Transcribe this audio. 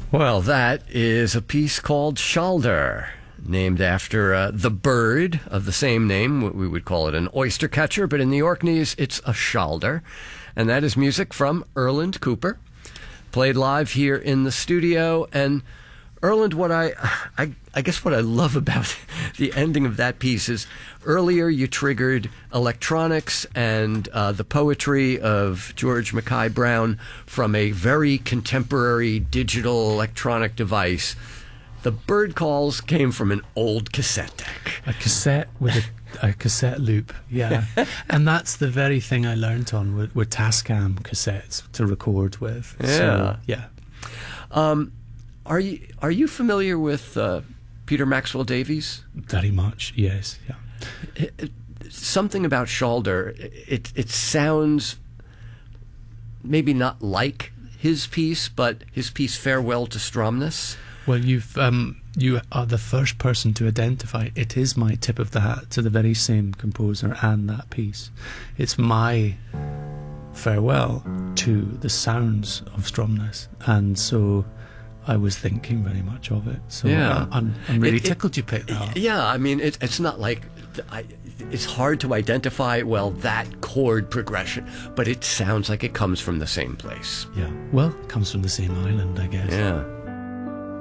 Well, that is a piece called Shalder, named after the bird of the same name. We would call it an oyster catcher, but in the Orkneys, it's a Shalder. And that is music from Erland Cooper, played live here in the studio. And Erland, what I guess what I love about the ending of that piece is earlier you triggered electronics and the poetry of George Mackay Brown from a very contemporary digital electronic device. The bird calls came from an old cassette deck. A cassette with a cassette loop, yeah. And that's the very thing I learnt on with Tascam cassettes to record with. Yeah. So, yeah. Are you familiar with Peter Maxwell Davies? Very much, yes. Yeah. Something about Shalder, it sounds maybe not like his piece, but his piece Farewell to Stromness. Well, you are the first person to identify it is my tip of the hat to the very same composer and that piece. It's my farewell to the sounds of Stromness, and so I was thinking very much of it. So yeah. I'm really tickled you picked that up. Yeah, I mean, it's not like it's hard to identify, well, that chord progression, but it sounds like it comes from the same place. Yeah, well, it comes from the same island, I guess. Yeah.